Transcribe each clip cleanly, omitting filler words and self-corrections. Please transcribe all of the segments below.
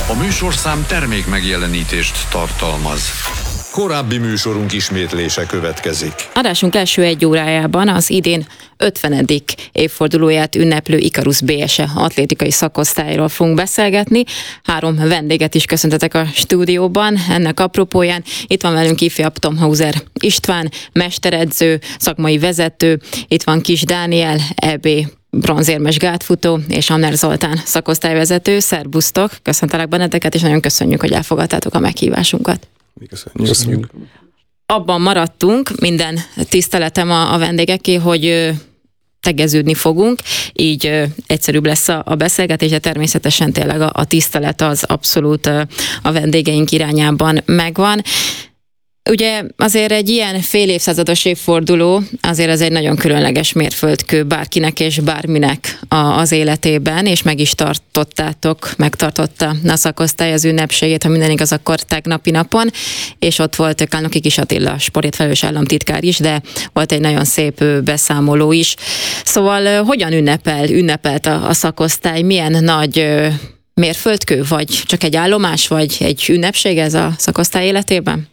A műsorszám termék megjelenítést tartalmaz. Korábbi műsorunk ismétlése következik. Adásunk első egy órájában az idén 50. évfordulóját ünneplő Ikarus BSE atlétikai szakosztályról fogunk beszélgetni. 3 vendéget is köszöntetek a stúdióban. Ennek apropóján itt van velünk ifjabb Thomhauser István, mesteredző, szakmai vezető, itt van Kis Dániel, EB bronzérmes gátfutó, és Amner Zoltán szakosztályvezető. Szerbusztok, köszöntelek benneteket, és nagyon köszönjük, hogy elfogadtátok a meghívásunkat. Mi köszönjük. Abban maradtunk, minden tiszteletem a vendégeké, hogy tegeződni fogunk, így egyszerűbb lesz a beszélgetés, de természetesen tényleg a tisztelet az abszolút a vendégeink irányában megvan. Ugye azért egy ilyen fél évszázados évforduló, azért ez egy nagyon különleges mérföldkő bárkinek és bárminek az életében, és meg is megtartotta a szakosztály az ünnepségét, ha minden igaz, akkor tegnapi napon, és ott volt Kálnoki Kis Attila sportért felelős államtitkár is, de volt egy nagyon szép beszámoló is. Szóval hogyan ünnepelt a szakosztály, milyen nagy mérföldkő, vagy csak egy állomás, vagy egy ünnepség ez a szakosztály életében?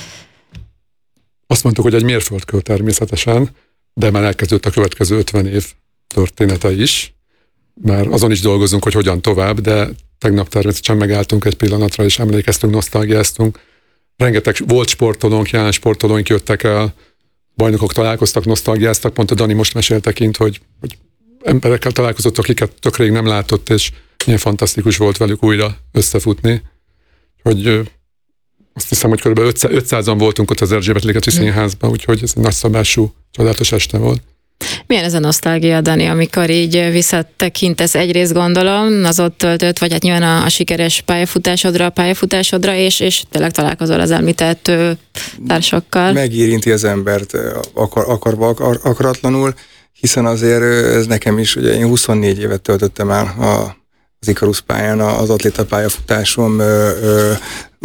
Azt mondtuk, hogy egy mérföldkő természetesen, de már elkezdődött a következő 50 év története is. Már azon is dolgozunk, hogy hogyan tovább, de tegnap természetesen megálltunk egy pillanatra, és emlékeztünk, nosztalgiáztunk. Rengeteg volt sportolónk, jelen sportolóink jöttek el, bajnokok találkoztak, nosztalgiáztak, pont a Dani most mesélte kint, hogy emberekkel találkozott, akiket tök rég nem látott, és milyen fantasztikus volt velük újra összefutni, hogy azt hiszem, hogy kb. 500-an voltunk ott az Erzsébet-ligeti Színházban, úgyhogy ez egy nagyszabású, csodálatos este volt. Milyen ez a nosztalgia, Dani, amikor így visszatekintesz, egyrészt gondolom, az ott töltött, vagy hát nyilván a sikeres pályafutásodra, és tényleg találkozol az említett társakkal. Megérinti az embert akarva, akaratlanul, hiszen azért ez nekem is, ugye én 24 évet töltöttem el az Ikarus pályán, az atléta pályafutásommal,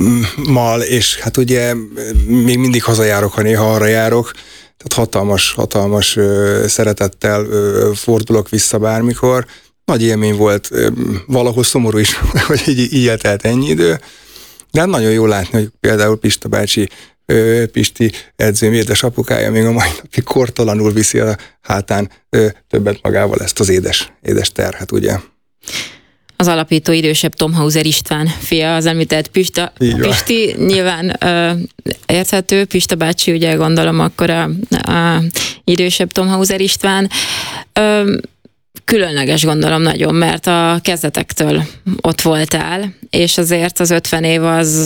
és hát ugye még mindig hazajárok, ha néha arra járok, tehát hatalmas szeretettel fordulok vissza bármikor. Nagy élmény volt, valahol szomorú is, hogy így eltelt ennyi idő, de hát nagyon jó látni, hogy például Pista bácsi, Pisti edzőm, édesapukája még a mai napig kortalanul viszi a hátán többet magával ezt az édes terhet, ugye. Az alapító idősebb Thomhauser István fia, az említett Pisti, nyilván érthető, Pista bácsi, ugye gondolom akkor a idősebb Thomhauser István. Különleges gondolom nagyon, mert a kezdetektől ott voltál, és azért az 50 év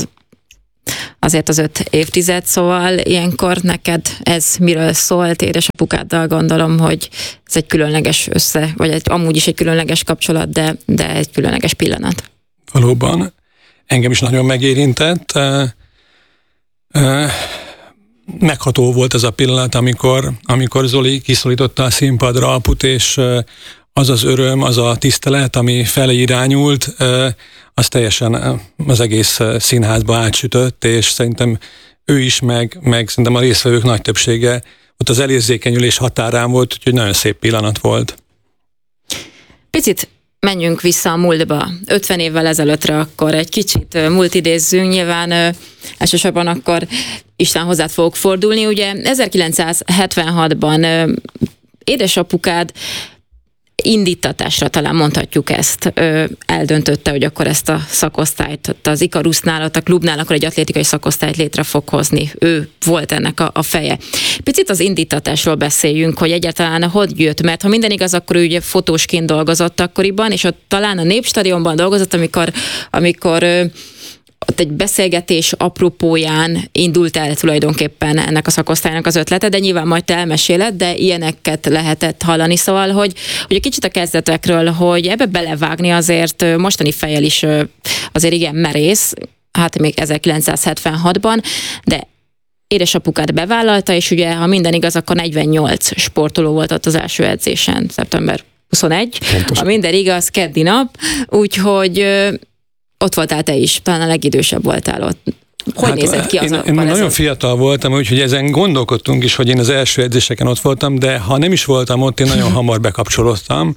azért az 5 évtized, szóval ilyenkor neked ez miről szólt? Édesapukáddal gondolom, hogy ez egy különleges vagy amúgy is egy különleges kapcsolat, de egy különleges pillanat. Valóban. Engem is nagyon megérintett. Megható volt ez a pillanat, amikor Zoli kiszólította a színpadra Aput, és az az öröm, az a tisztelet, ami felé irányult, az teljesen az egész színházba átsütött, és szerintem ő is, meg szerintem a résztvevők nagy többsége ott az elérzékenyülés határán volt, úgyhogy nagyon szép pillanat volt. Picit menjünk vissza a múltba, 50 évvel ezelőttre, akkor egy kicsit múlt idézzünk, nyilván elsősorban akkor István hozzád fogok fordulni, ugye 1976-ban édesapukád indítatásra talán mondhatjuk ezt, eldöntötte, hogy akkor ezt a szakosztályt az Ikarusnál, a klubnál akkor egy atlétikai szakosztályt létre fog hozni. Ő volt ennek a feje. Picit az indítatásról beszéljünk, hogy egyáltalán hogy jött, mert ha minden igaz, akkor ő ugye fotósként dolgozott akkoriban, és ott talán a Népstadionban dolgozott, amikor ott egy beszélgetés apropóján indult el tulajdonképpen ennek a szakosztálynak az ötlete, de nyilván majd te elmeséled, de ilyeneket lehetett hallani. Szóval, hogy egy kicsit a kezdetekről, hogy ebbe belevágni azért mostani fejjel is azért igen merész, hát még 1976-ban, de édesapukád bevállalta, és ugye, ha minden igaz, akkor 48 sportoló volt ott az első edzésen, szeptember 21. Pontosan. Ha minden igaz, keddi nap, úgyhogy ott voltál te is, talán a legidősebb voltál ott. Hogy nézett ki az én nagyon fiatal voltam, úgyhogy ezen gondolkodtunk is, hogy én az első edzéseken ott voltam, de ha nem is voltam ott, én nagyon hamar bekapcsolódtam.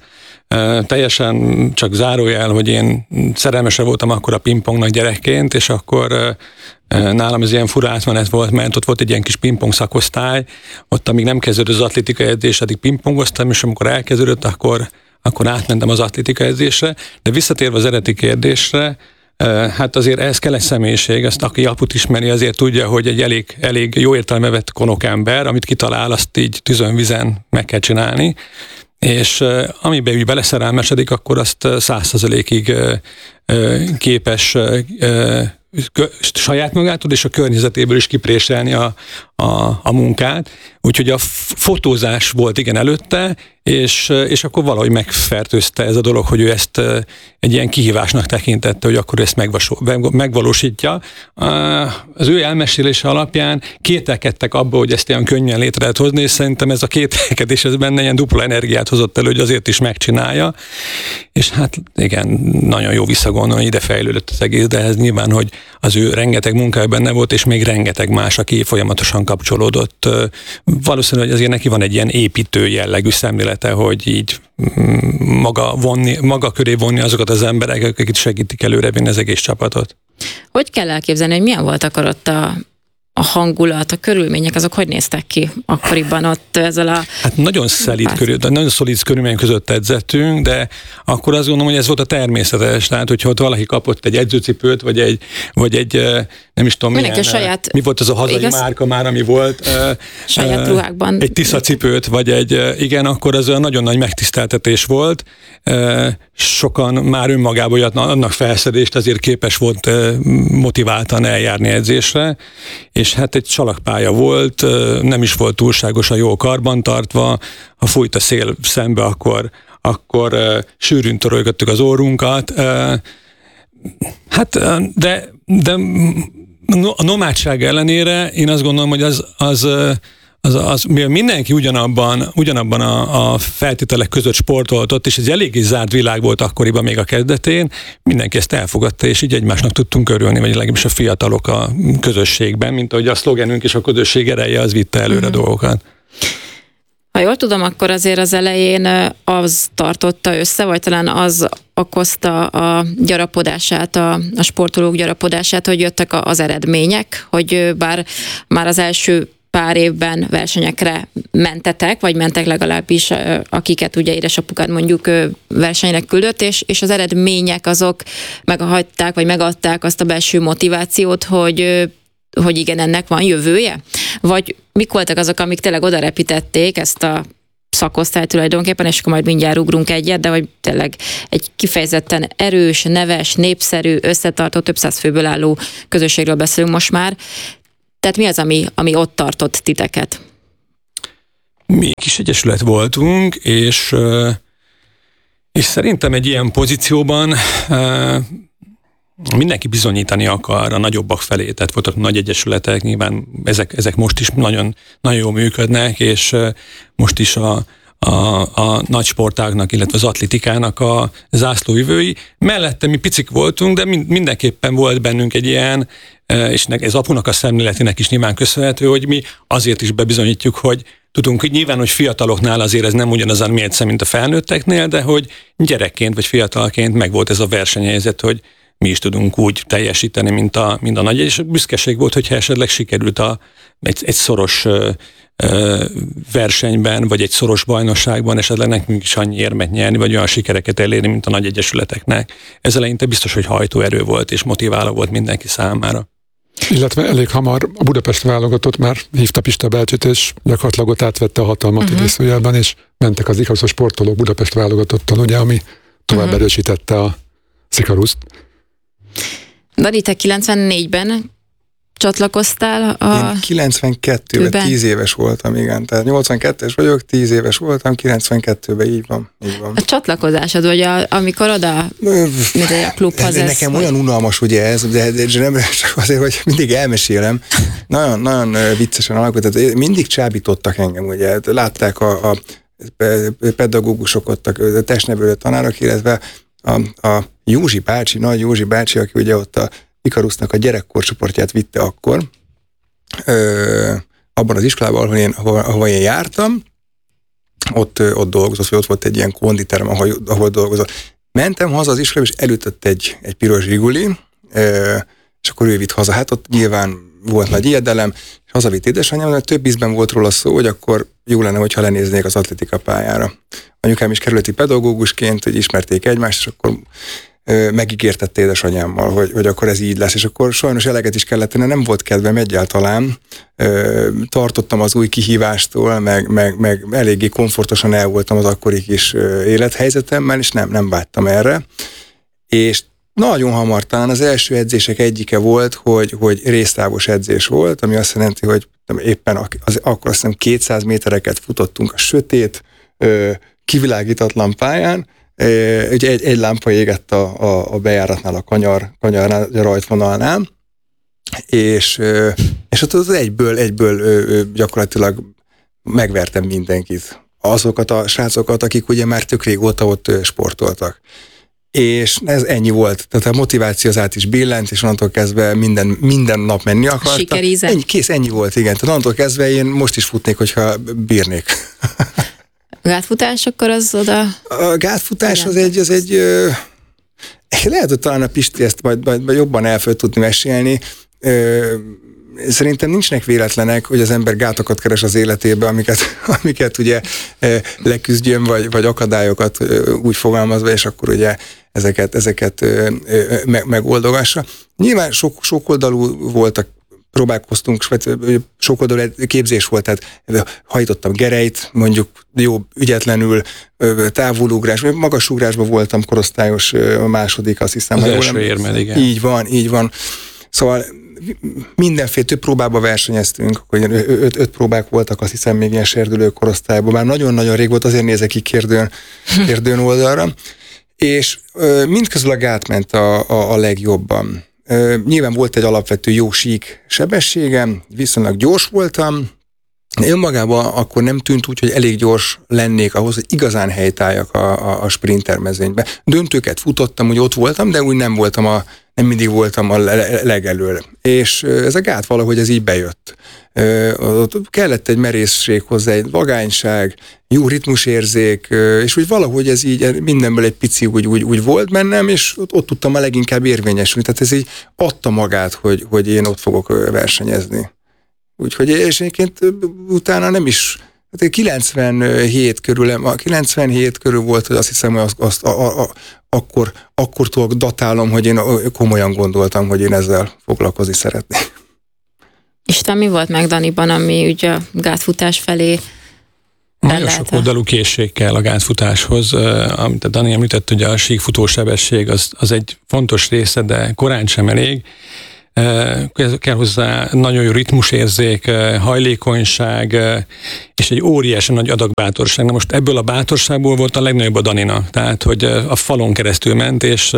Teljesen csak zárójel, hogy én szerelmese voltam akkor a pingpongnak gyerekként, és akkor nálam ez ilyen fura átmenet volt, mert ott volt egy ilyen kis pingpong szakosztály, ott amíg nem kezdődött az atlétika edzés, addig pingpongoztam, és amikor elkezdődött, akkor átmentem az atlétika edzésre. De visszatérve az eredeti kérdésre, hát azért ehhez kell egy személyiség, ezt aki aput ismeri, azért tudja, hogy egy elég jó értelembe vett konokember, amit kitalál, azt így tűzön-vizen meg kell csinálni, és amiben úgy beleszerelmesedik, akkor azt 100%-ig képes saját magától és a környezetéből is kipréselni a munkát. Úgyhogy a fotózás volt igen előtte, és akkor valahogy megfertőzte ez a dolog, hogy ő ezt egy ilyen kihívásnak tekintette, hogy akkor ezt megvalósítja. Az ő elmesélése alapján kételkedtek abba, hogy ezt ilyen könnyen létre lehet hozni, és szerintem ez a kételkedés ez benne ilyen dupla energiát hozott elő, hogy azért is megcsinálja. És hát igen, nagyon jó visszagondolni, ide fejlődött az egész, de ez nyilván, hogy az ő rengeteg munkája benne volt, és még rengeteg más, aki folyamatosan kapcsolódott. Valószínűleg azért neki van egy ilyen építő jellegű szemlélete, hogy így maga köré vonni azokat az emberek, akik segítik előrevinni az egész csapatot. Hogy kell elképzelni, hogy milyen volt akkor ott a hangulat, a körülmények, azok hogy néztek ki akkoriban ott ezzel a... Hát nagyon szolid körülmények között edzettünk, de akkor azt gondolom, hogy ez volt a természetes. Tehát, hogyha ott valaki kapott egy edzőcipőt, vagy egy nem is tudom milyen, saját, mi volt az a hazai márka már, ami volt. Saját ruhákban. Egy Tisza cipőt, vagy igen, akkor ez olyan nagyon nagy megtiszteltetés volt. Sokan már önmagában annak felszedést azért képes volt motiváltan eljárni edzésre, és hát egy salakpálya volt, nem is volt túlságosan jól karbantartva, ha fújt a szél szembe, akkor sűrűn törölgöttük az orrunkat. Hát, de a nomádság ellenére én azt gondolom, hogy az mivel mindenki ugyanabban a feltételek között sportoltott, és ez eléggé zárt világ volt akkoriban még a kezdetén, mindenki ezt elfogadta, és így egymásnak tudtunk örülni, vagy legalábbis a fiatalok a közösségben, mint ahogy a szlogenünk és a közösség ereje az vitte előre dolgokat. Ha jól tudom, akkor azért az elején az tartotta össze, vagy talán az okozta a gyarapodását, a sportolók gyarapodását, hogy jöttek az eredmények, hogy bár már az első pár évben versenyekre mentetek, vagy mentek legalábbis, akiket ugye édesapukád mondjuk versenyre küldött, és az eredmények azok meghagyták, vagy megadták azt a belső motivációt, hogy igen, ennek van jövője? Vagy mik voltak azok, amik tényleg odarepítették ezt a szakosztályt tulajdonképpen, és akkor majd mindjárt ugrunk egyet, de hogy tényleg egy kifejezetten erős, neves, népszerű, összetartó, több száz főből álló közösségről beszélünk most már. Tehát mi az, ami ott tartott titeket? Mi kis egyesület voltunk, és szerintem egy ilyen pozícióban mindenki bizonyítani akar a nagyobbak felé, tehát voltak nagy egyesületek, nyilván ezek most is nagyon, nagyon jól működnek, és most is a nagy sportágnak, illetve az atlétikának a zászlóvivői. Mellette mi picik voltunk, de mindenképpen volt bennünk egy ilyen, és ez apunak a szemléletének is nyilván köszönhető, hogy mi azért is bebizonyítjuk, hogy tudunk, hogy nyilván, hogy fiataloknál azért ez nem ugyanaz a mérce, mint a felnőtteknél, de hogy gyerekként vagy fiatalként megvolt ez a versenyhelyzet, hogy mi is tudunk úgy teljesíteni, mint a nagy, és büszkeség volt, hogyha esetleg sikerült egy szoros versenyben, vagy egy szoros bajnokságban esetleg nekünk is annyi érmet nyerni, vagy olyan sikereket elérni, mint a nagy egyesületeknek. Ez eleinte biztos, hogy hajtóerő volt, és motiváló volt mindenki számára. Illetve elég hamar a Budapest válogatott már hívta Pista bácsit, és gyakorlatilag ott átvette a hatalmat idézőjelben, és mentek az ikaruszos sportolók Budapest válogatottan, ugye, ami tovább erősítette a Ikaruszt. Dani, te 94-ben csatlakoztál Én 92-ben 10 éves voltam, igen. Tehát 82-es vagyok, 10 éves voltam, 92-ben így van. A csatlakozásod, vagy amikor oda, mint a klubhoz ez... Nekem olyan unalmas ugye ez, de nem csak azért, hogy mindig elmesélem. Nagyon, nagyon viccesen alakult. Tehát mindig csábítottak engem, ugye. Látták a pedagógusok ott, a testnevelő tanárok, illetve a Józsi bácsi, nagy Józsi bácsi, aki ugye ott a Ikarusznak a gyerekkorcsoportját vitte akkor, abban az iskolában, ahova én jártam, ott dolgozott, vagy ott volt egy ilyen konditerem, ahol dolgozott. Mentem haza az iskolába, és elütött egy piros Zsiguli, és akkor ő vitt haza. Hát ott nyilván volt nagy ijedelem, és hazavitt édesanyám, mert több ízben volt róla szó, hogy akkor jó lenne, hogyha lenéznék az atlétika pályára. Anyukám is kerületi pedagógusként, hogy ismerték egymást, és akkor megígértette édesanyámmal, hogy akkor ez így lesz, és akkor sajnos eleget is kellett tenni, nem volt kedvem egyáltalán. Tartottam az új kihívástól, meg eléggé komfortosan el voltam az akkori kis élethelyzetemmel, és nem vágytam erre. És nagyon hamar, talán az első edzések egyike volt, hogy résztávos edzés volt, ami azt jelenti, hogy éppen akkor azt hiszem 200 métereket futottunk a sötét, kivilágítatlan pályán, ugye egy lámpa égett a bejáratnál, a kanyarnál, a rajtvonalnál, és ott egyből gyakorlatilag megvertem mindenkit. Azokat a srácokat, akik ugye már tök régóta ott sportoltak. És ez ennyi volt. Tehát a motiváció az át is billent, és onnantól kezdve minden nap menni akartam. Sikerízett. Ennyi volt, igen. Tehát onnantól kezdve én most is futnék, hogyha bírnék. Gátfutás, akkor az oda... A gátfutás az egy lehet, hogy talán a Pisti ezt majd jobban el föl tudni mesélni. Szerintem nincsenek véletlenek, hogy az ember gátakat keres az életébe, amiket ugye leküzdjön, vagy akadályokat úgy fogalmazva, és akkor ugye ezeket megoldogassa. Nyilván sokoldalú voltak, próbálkoztunk, sokoldalú képzés volt, tehát hajtottam gerejt, mondjuk jó ügyetlenül, távolugrás, magasugrásban voltam korosztályos, a második, azt hiszem. Az első érmed, igen. Így van. Szóval mindenféle több próbába versenyeztünk, hogy 5 próbák voltak, azt hiszem még ilyen serdülő korosztályban, már nagyon-nagyon rég volt, azért nézek ki kérdőn oldalra, és mindközül a gát ment a legjobban. Nyilván volt egy alapvető jó sík sebességem, viszonylag gyors voltam, önmagában akkor nem tűnt úgy, hogy elég gyors lennék ahhoz, hogy igazán helytálljak a sprinter mezőnybe. Döntőket futottam, úgy ott voltam, de úgy nem mindig voltam a legelől. És ez a gát valahogy ez így bejött. Kellett egy merészség hozzá, egy vagányság, jó ritmusérzék, és úgy valahogy ez így mindenből egy pici úgy volt bennem, és ott tudtam a leginkább érvényesülni. Tehát ez így adta magát, hogy én ott fogok versenyezni. Úgyhogy és egyébként utána nem is, 97 körül volt, hogy azt hiszem, hogy akkortól datálom, hogy én komolyan gondoltam, hogy én ezzel foglalkozni szeretnék. Isten, mi volt meg Daniban, ami ugye a gátfutás felé nagyon sok oldalú készség kell a gátfutáshoz. Amit a Dani említett, hogy a síkfutó sebesség az egy fontos része, de korán sem elég. Kell hozzá nagyon jó ritmusérzék, hajlékonyság, és egy óriási nagy adag bátorság. Na most ebből a bátorságból volt a legnagyobb a Danina. Tehát, hogy a falon keresztül ment, és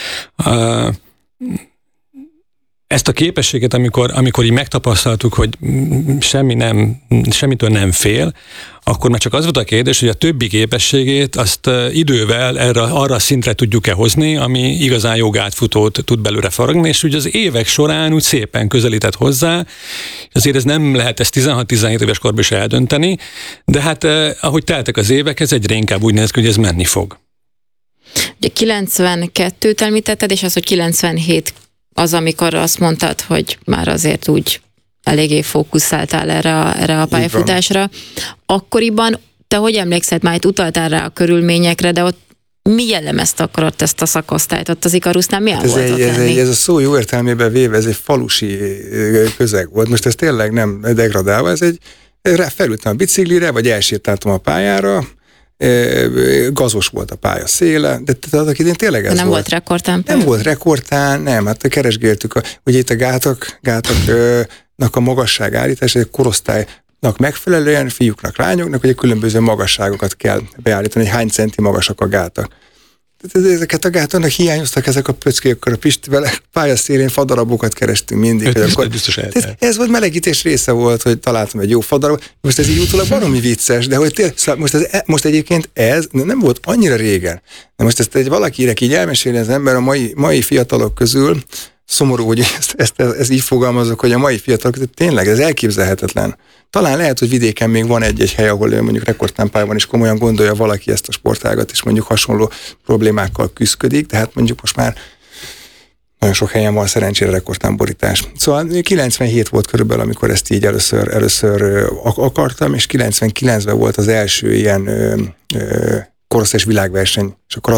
ezt a képességet, amikor így megtapasztaltuk, hogy semmitől nem fél, akkor már csak az volt a kérdés, hogy a többi képességét azt idővel arra a szintre tudjuk-e hozni, ami igazán jó gátfutót tud belőle faragni, és úgy az évek során úgy szépen közelített hozzá. Azért ez nem lehet ezt 16-17 éves korban is eldönteni, de hát ahogy teltek az évek, ez egyre inkább úgy néz ki, hogy ez menni fog. Ugye 92-t említetted, és az, hogy 97 az, amikor azt mondtad, hogy már azért úgy eléggé fókuszáltál erre a pályafutásra. Akkoriban, te hogy emlékszel, már itt utaltál rá a körülményekre, de ott mi jellemezte akkor ott ezt a szakosztályt? Ott az Ikarusznál milyen volt ott lenni? Ez a szó jó értelmében véve, ez egy falusi közeg volt. Most ez tényleg nem degradálva, ez felültem a biciklire, vagy elsétáltam a pályára, gazos volt a pálya széle, de tehát idén tényleg ez nem volt rekordtán? Nem volt rekordtán, nem, hát keresgéltük, ugye itt a gátaknak a magasság állítás, egy korosztálynak megfelelően, fiúknak, lányoknak, ugye különböző magasságokat kell beállítani, hogy hány centi magasak a gátak. Ezeket a gátaknak hiányoztak ezek a pöckék, akkor a Pistivel pályaszélén fadarabokat kerestünk mindig. Akkor, ez volt melegítés része volt, hogy találtam egy jó fadarabot. Most ez így utólag baromi vicces, de hogy most egyébként ez nem volt annyira régen. De most ezt valakinek így elmesélni az ember a mai fiatalok közül, szomorú, hogy ezt így fogalmazok, hogy a mai fiatalok, tényleg ez elképzelhetetlen. Talán lehet, hogy vidéken még van egy hely, ahol mondjuk rekordtámpában is komolyan gondolja valaki ezt a sportágat, és mondjuk hasonló problémákkal küszködik, de hát mondjuk most már nagyon sok helyen van szerencsére rekordtámborítás. Szóval 97 volt körülbelül, amikor ezt így először akartam, és 99-ben volt az első ilyen korosztályos világverseny, és akkor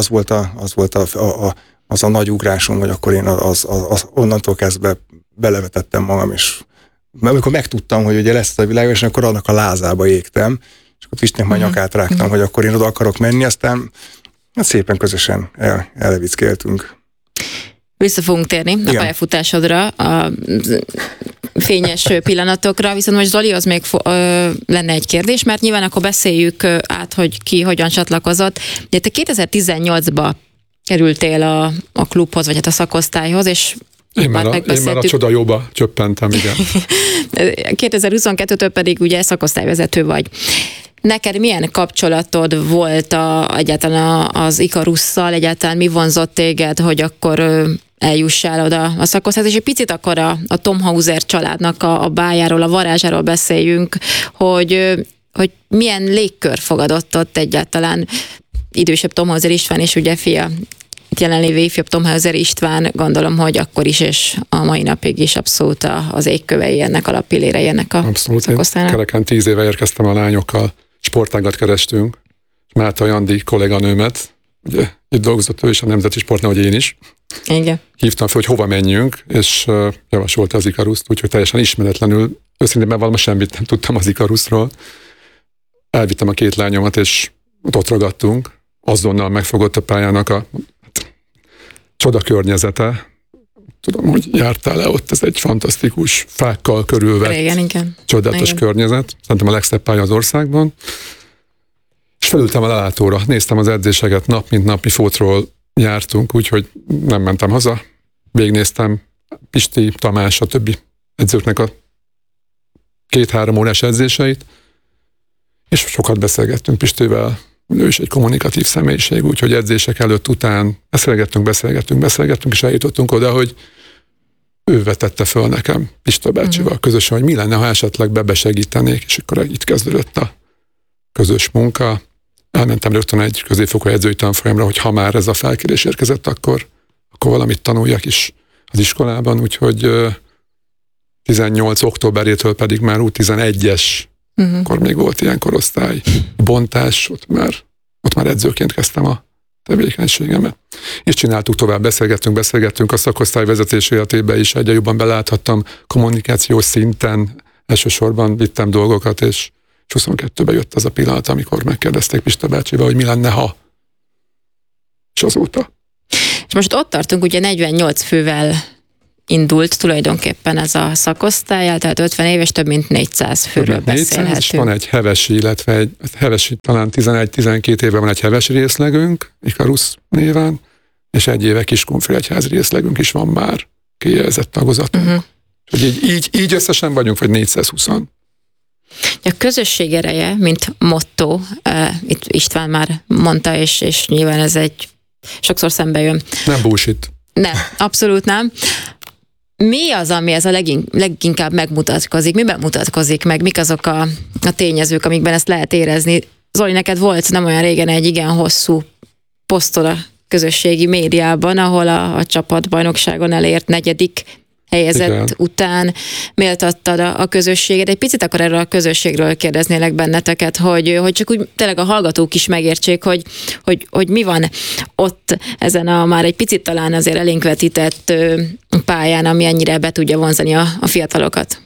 az a nagy ugrásom, hogy akkor én onnantól kezdve belevetettem magam, és amikor megtudtam, hogy ugye lesz a világverseny, akkor annak a lázába égtem, és akkor Pistinek majd nyakát rágtam, hogy akkor én oda akarok menni, aztán szépen közösen elvickéltünk. Vissza fogunk térni a pályafutásodra, a fényes pillanatokra, viszont most Zolihoz még lenne egy kérdés, mert nyilván akkor beszéljük át, hogy ki hogyan csatlakozott. De te 2018-ba kerültél a klubhoz, vagy hát a szakosztályhoz, és én már a csoda jóba csöppentem, igen. 2022-től pedig ugye szakosztályvezető vagy. Neked milyen kapcsolatod volt egyáltalán az Ikarusszal, egyáltalán mi vonzott téged, hogy akkor eljussál oda a szakosztályhoz, és egy picit akkor a Tom Hauser családnak a bájáról, a varázsáról beszéljünk, hogy milyen légkör fogadott ott egyáltalán idősebb Tom Hauser István, és ugye fia, jelenlévő ifjabb Tom Hauser István, gondolom, hogy akkor is, és a mai napig is abszolút az égkövei ennek, a lappillérei ennek a szakosztálynak. Kereken 10 éve érkeztem a lányokkal, sportágat kerestünk, Máta Jandi kolléganőmet, ugye itt dolgozott ő is a Nemzeti Sportnál, hogy én is. Igen. Hívtam fel, hogy hova menjünk, és javasolta az Ikaruszt, úgyhogy teljesen ismeretlenül, őszintén bevallom, semmit nem tudtam az Ikaruszról. Elvittem a 2 lányomat, és ott ragadtunk. Azonnal megfogott a pályának a csoda környezete. Tudom, hogy jártál-e ott, ez egy fantasztikus, fákkal körülvett, igen. csodálatos környezet. Szerintem a legszebb pálya az országban. És felültem a lelátóra, néztem az edzéseket, nap mint nap, mi fótról jártunk, úgyhogy nem mentem haza. Végignéztem Pisti, Tamás, a többi edzőknek a 2-3 órás edzéseit, és sokat beszélgettünk Pistivel. Ő is egy kommunikatív személyiség, úgyhogy edzések előtt, után beszélgettünk, és eljutottunk oda, hogy ő vetette föl nekem Pista bácsival közösen, hogy mi lenne, ha esetleg besegítenék, és akkor itt kezdődött a közös munka. Elmentem rögtön egy középfokú edzői tanfolyamra, hogy ha már ez a felkérés érkezett, akkor valamit tanuljak is az iskolában, úgyhogy 18 októberétől pedig már U11-es, akkor még volt ilyen korosztály bontás, ott már edzőként kezdtem a tevékenységemet. És csináltuk tovább, beszélgettünk a szakosztály vezetés életébe is, egyre jobban beláthattam kommunikációs szinten, elsősorban vittem dolgokat, és 22-ben jött az a pillanat, amikor megkérdezték Pista bácsival, hogy mi lenne, ha. És azóta. És most ott tartunk, ugye 48 fővel indult tulajdonképpen ez a szakosztály, tehát 50 éves, több mint 400 főről beszélhetünk. És van egy hevesi, illetve egy hevesi, talán 11-12 éve van egy hevesi részlegünk, Ikarusz néven, és egy éve Kiskunfélegyházi részlegünk is van már, kijelzett tagozatunk. Úgyhogy így összesen vagyunk, vagy 420. A közösség ereje, mint motto, itt István már mondta, és nyilván ez egy sokszor szembe jön. Nem bullshit. Nem, abszolút nem. Mi az, ami ez a leginkább megmutatkozik? Miben mutatkozik meg? Mik azok a tényezők, amikben ezt lehet érezni? Zoli, neked volt nem olyan régen egy igen hosszú posztod a közösségi médiában, ahol a csapatbajnokságon elért 4. helyezett után méltattad a közösséget. Egy picit akkor erről a közösségről kérdeznélek benneteket, hogy csak úgy tényleg a hallgatók is megértsék, hogy mi van ott ezen a már egy picit talán azért elénk vetített pályán, ami ennyire be tudja vonzani a fiatalokat.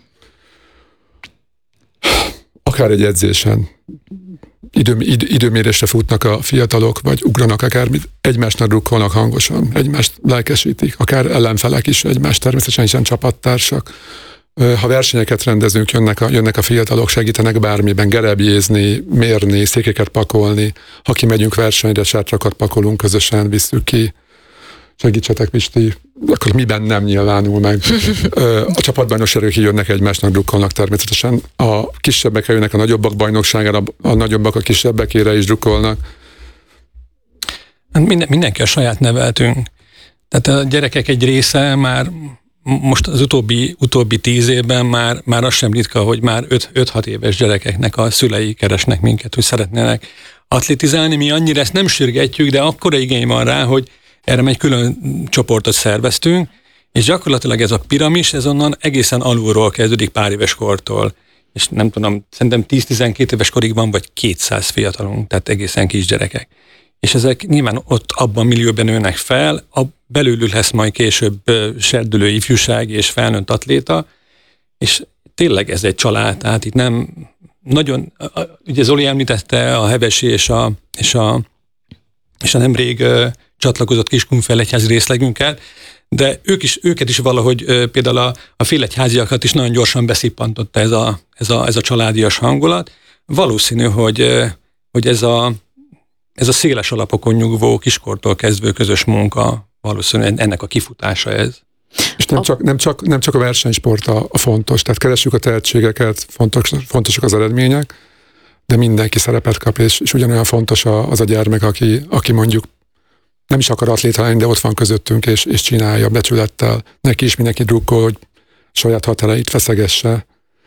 Akár egy edzésen időmérésre futnak a fiatalok, vagy ugranak akármit, egymásnak drukkolnak hangosan, egymást lelkesítik, akár ellenfelek is egymást, természetesen hiszen csapattársak. Ha versenyeket rendezünk, jönnek a fiatalok, segítenek bármiben, gerebjézni, mérni, székeket pakolni. Ha kimegyünk versenyre, sátrakat pakolunk, közösen visszük ki. Segítsetek, Pisti, akkor miben nem nyilvánul meg. A csapatbajnokságok jönnek egymásnak, drukkolnak természetesen. A kisebbek jönnek a nagyobbak bajnokságára, a nagyobbak a kisebbekére is drukkolnak. Mindenki a saját neveltünk. Tehát a gyerekek egy része már most az utóbbi 10 évben már az sem ritka, hogy már 5-6 éves gyerekeknek a szülei keresnek minket, hogy szeretnének atlétizálni. Mi annyira ezt nem sürgetjük, de akkora igény van rá, hogy erre egy külön csoportot szerveztünk, és gyakorlatilag ez a piramis, ez onnan egészen alulról kezdődik pár éves kortól. És nem tudom, szerintem 10-12 éves korig van, vagy 200 fiatalunk, tehát egészen kisgyerekek. És ezek nyilván ott abban a millióban nőnek fel, belőlük lesz majd később serdülő ifjúság és felnőtt atléta, és tényleg ez egy család, tehát itt nem nagyon, ugye Zoli említette a Hevesi és a nemrég csatlakozott Kiskunfélegyházi részlegünket, de őket is valahogy például a félegyháziakat is nagyon gyorsan beszippantotta ez a családias hangulat. Valószínű, hogy ez a széles alapokon nyugvó, kiskortól kezdve közös munka, valószínűleg ennek a kifutása ez. És nem csak a versenysport a fontos, tehát keressük a tehetségeket, fontosak az eredmények, de mindenki szerepet kap, és ugyanolyan fontos az a gyermek, aki mondjuk nem is akar atléta lenni, de ott van közöttünk, és csinálja becsülettel. Neki is mindenki drukkol, hogy saját határait feszegesse.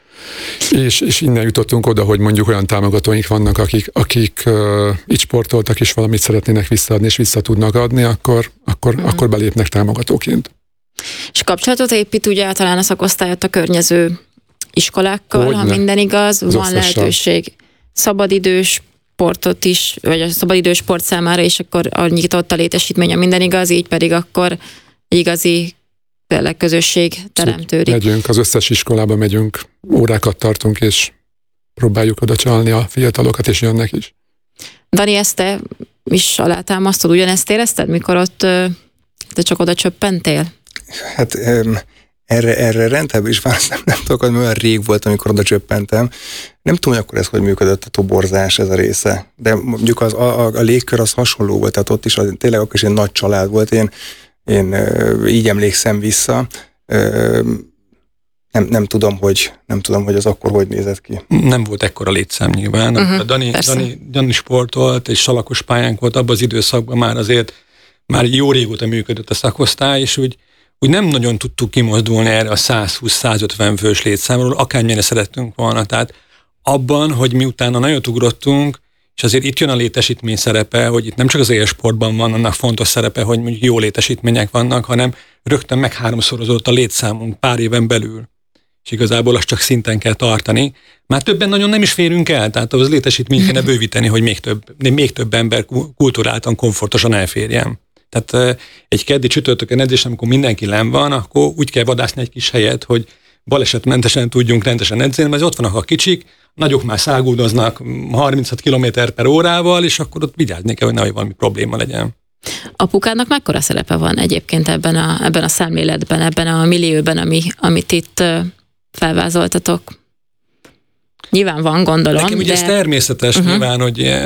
És innen jutottunk oda, hogy mondjuk olyan támogatóink vannak, akik így sportoltak, és valamit szeretnének visszaadni, és vissza tudnak adni, akkor belépnek támogatóként. És kapcsolatot épít ugye talán a szakosztályot a környező iskolákkal, ha minden igaz, van lehetőség szabadidős sportot is, vagy a szabadidős sport számára, és akkor a nyitott a létesítmény, minden igaz, így pedig akkor egy igazi tényleg közösség teremtődik. Megyünk, az összes iskolába megyünk, órákat tartunk, és próbáljuk oda csalni a fiatalokat, és jönnek is. Dani, ezt te is alátámasztod, ugyanezt érezted, mikor ott te csak oda csöppentél? Hát erre rendben is választ nem tudok, mert olyan rég volt, amikor oda csöppentem. Nem tudom, hogy akkor ez hogy működött a toborzás, ez a része. De mondjuk a légkör az hasonló volt, tehát ott is tényleg akkor is egy nagy család volt. Én így emlékszem vissza. Nem tudom, hogy az akkor hogy nézett ki. Nem volt ekkora létszám nyilván. A Dani sportolt, és salakos pályánk volt abban az időszakban már jó régóta működött a szakosztály, és úgy nem nagyon tudtuk kimozdulni erre a 120-150 fős létszámról, akármilyen szerettünk volna. Tehát abban, hogy mi utána nagyot ugrottunk, és azért itt jön a létesítmény szerepe, hogy itt nem csak az élsportban van annak fontos szerepe, hogy mondjuk jó létesítmények vannak, hanem rögtön megháromszorozott a létszámunk pár éven belül. És igazából azt csak szinten kell tartani. Már többen nagyon nem is férünk el, tehát ahhoz létesítményt kéne bővíteni, hogy még több ember kulturáltan, komfortosan elférjen. Tehát egy keddi csütörtökön edzés, amikor mindenki len van, akkor úgy kell vadászni egy kis helyet, hogy balesetmentesen tudjunk rendesen edzeni, mert ott vannak a kicsik, nagyok már száguldoznak 36 km/h, és akkor ott vigyázni kell, hogy nehogy valami probléma legyen. Apukának mekkora szerepe van egyébként ebben a szemléletben, ebben a millióben, amit itt felvázoltatok? Nyilván van, gondolom. Nekem ugye ez természetes nyilván, hogy